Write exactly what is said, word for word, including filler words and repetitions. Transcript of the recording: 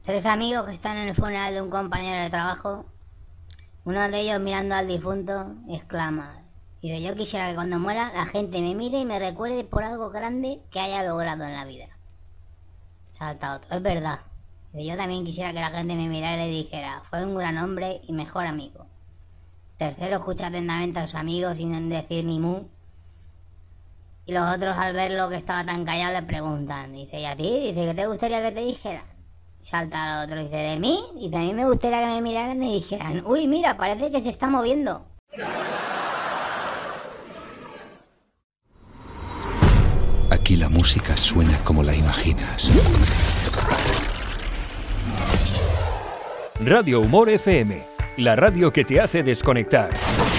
Tres amigos que están en el funeral de un compañero de trabajo. Uno de ellos, mirando al difunto, exclama: dice, yo quisiera que cuando muera la gente me mire y me recuerde por algo grande que haya logrado en la vida. Salta otro: es verdad. Dice, yo también quisiera que la gente me mirara y dijera, fue un gran hombre y mejor amigo. Tercero, escucha atentamente a sus amigos sin decir ni mu. Y los otros, al ver lo que estaba tan callado, le preguntan. Dice, ¿y a ti? Dice, ¿qué te gustaría que te dijeran? Salta al otro y dice, ¿de mí? Y también me gustaría que me miraran y dijeran, uy, mira, parece que se está moviendo. Aquí la música suena como la imaginas. Radio Humor F M, la radio que te hace desconectar.